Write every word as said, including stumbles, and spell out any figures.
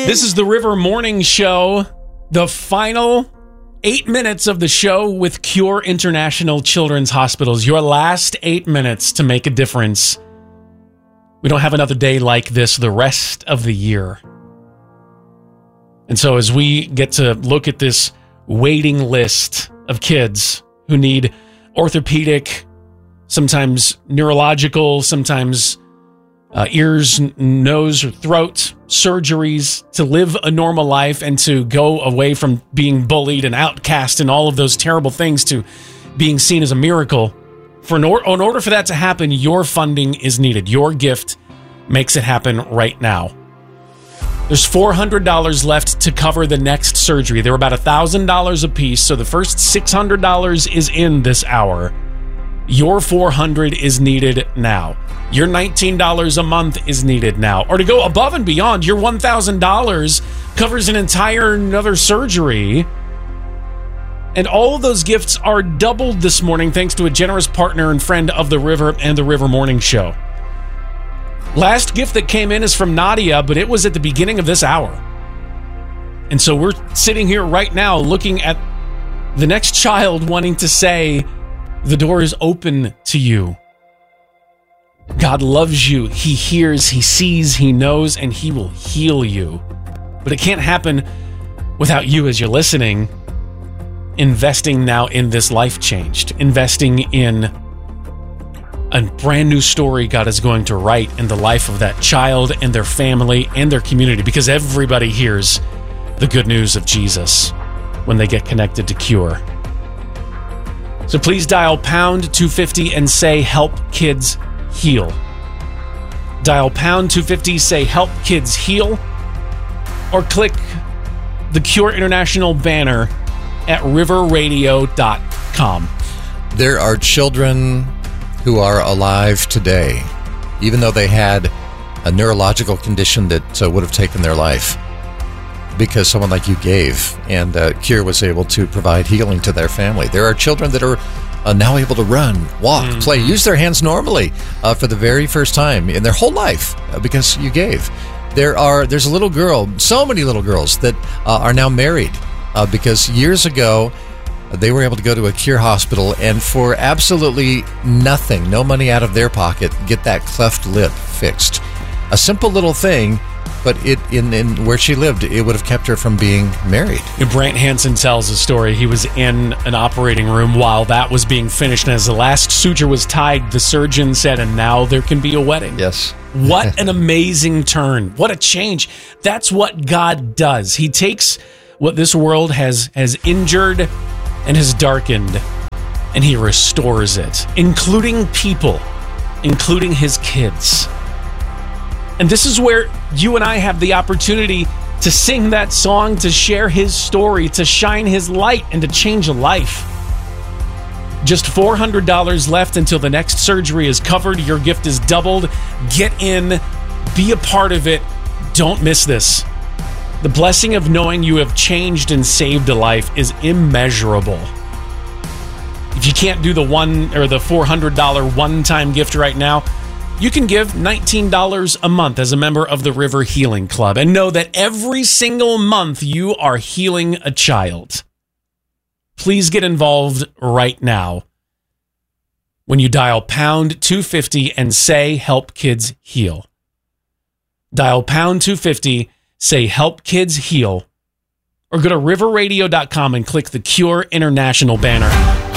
This is the River Morning Show, the final eight minutes of the show with Cure International Children's Hospitals. Your last eight minutes to make a difference. We don't have another day like this the rest of the year. And so as we get to look at this waiting list of kids who need orthopedic, sometimes neurological, sometimes uh, ears, n- nose, or throat surgeries to live a normal life and to go away from being bullied and outcast and all of those terrible things to being seen as a miracle. For in, or- in order for that to happen, your funding is needed. Your gift makes it happen right now. There's four hundred dollars left to cover the next surgery. They're about one thousand dollars a piece, so the first six hundred dollars is in this hour. Your four hundred dollars is needed now. Your nineteen dollars a month is needed now. Or to go above and beyond, your one thousand dollars covers an entire another surgery. And all of those gifts are doubled this morning thanks to a generous partner and friend of the River and the River Morning Show. Last gift that came in is from Nadia, but it was at the beginning of this hour. And so we're sitting here right now looking at the next child wanting to say, the door is open to you. God loves you. He hears, he sees, he knows, and he will heal you. But it can't happen without you as you're listening, investing now in this life changed, investing in a brand new story God is going to write in the life of that child and their family and their community, because everybody hears the good news of Jesus when they get connected to Cure. So please dial pound two fifty and say help kids heal. Dial pound two fifty, say help kids heal, or click the Cure International banner at river radio dot com. There are children who are alive today, even though they had a neurological condition that uh, would have taken their life, because someone like you gave, and uh, Cure was able to provide healing to their family. There are children that are uh, now able to run, walk, mm. play, use their hands normally uh, for the very first time in their whole life uh, because you gave. There are there's a little girl, so many little girls that uh, are now married uh, because years ago they were able to go to a Cure hospital and for absolutely nothing, no money out of their pocket, get that cleft lip fixed. A simple little thing, but it in, in where she lived, it would have kept her from being married. Brant Hansen tells a story. He was in an operating room while that was being finished, and as the last suture was tied, the surgeon said, and now there can be a wedding. Yes. What an amazing turn. What a change. That's what God does. He takes what this world has, has injured and has darkened, and he restores it, including people, including his kids. And this is where you and I have the opportunity to sing that song, to share his story, to shine his light, and to change a life. Just four hundred dollars left until the next surgery is covered. Your gift is doubled. Get in, be a part of it. Don't miss this. The blessing of knowing you have changed and saved a life is immeasurable. If you can't do the one or the four hundred dollars one-time gift right now, you can give nineteen dollars a month as a member of the River Healing Club and know that every single month you are healing a child. Please get involved right now when you dial pound two fifty and say help kids heal. Dial pound two fifty, say help kids heal, or go to river radio dot com and click the Cure International banner.